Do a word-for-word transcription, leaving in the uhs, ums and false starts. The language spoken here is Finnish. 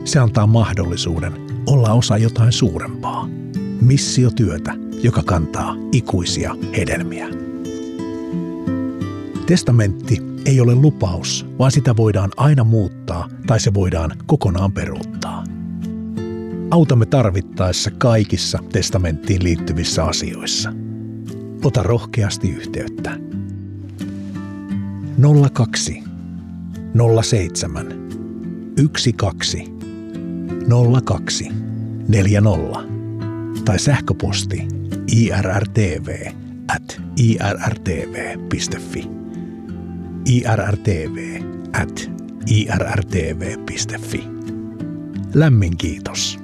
Se antaa mahdollisuuden olla osa jotain suurempaa. Missiotyötä, joka kantaa ikuisia hedelmiä. Testamentti ei ole lupaus, vaan sitä voidaan aina muuttaa tai se voidaan kokonaan peruuttaa. Autamme tarvittaessa kaikissa testamenttiin liittyvissä asioissa. Ota rohkeasti yhteyttä. nolla kaksi nolla seitsemän yksi kaksi nolla kaksi neljä nolla tai sähköposti irrtv at irrtv piste fi irrtv at irrtv piste fi. Lämmin kiitos.